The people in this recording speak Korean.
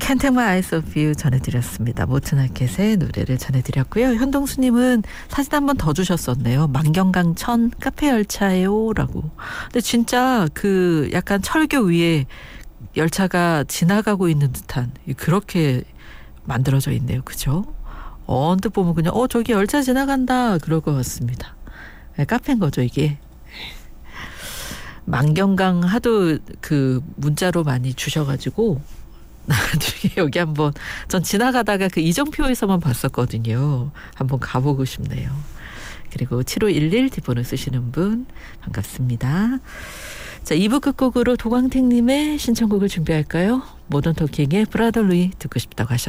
Can't Take My Eyes Off You 전해드렸습니다. 모트나켓의 노래를 전해드렸고요. 현동수님은 사진 한 번 더 주셨었네요. 만경강천 카페 열차예요 라고. 근데 진짜 그 약간 철교 위에 열차가 지나가고 있는 듯한 그렇게 만들어져 있네요. 그죠? 언뜻 보면 그냥 저기 열차 지나간다 그럴 것 같습니다. 카페인 거죠 이게. 만경강 하도 그 문자로 많이 주셔가지고 나중에 여기 한번 전 지나가다가 그 이정표에서만 봤었거든요. 한번 가보고 싶네요. 그리고 7511 뒷번호 쓰시는 분 반갑습니다. 자, 2부 끝곡으로 도광택님의 신청곡을 준비할까요? 모던 토킹의 브라더 루이 듣고 싶다고 하셨습니다.